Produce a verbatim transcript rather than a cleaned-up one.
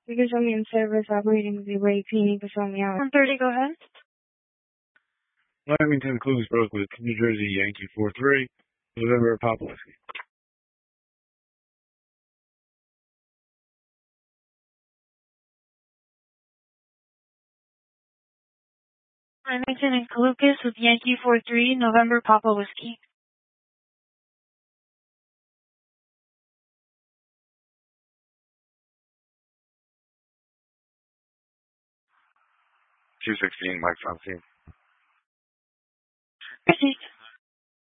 You can show me in service operating the way P. You can show me out. one thirty, go ahead. Lamington Cluesbrook with New Jersey Yankee four three, November Papa Whiskey. Remington and Lucas with Yankee four three, November Papa Whiskey. two sixteen, Mike Fontaine. Proceed.